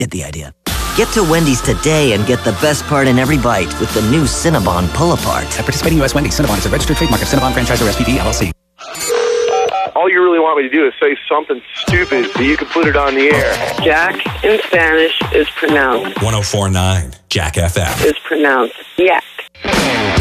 Get the idea. Get to Wendy's today and get the best part in every bite with the new Cinnabon Pull-Apart. At participating U.S. Wendy's, Cinnabon is a registered trademark of Cinnabon Franchisor SPV, LLC. All you really want me to do is say something stupid so you can put it on the air. Jack in Spanish is pronounced. 104.9 Jack FM. Is pronounced Yak.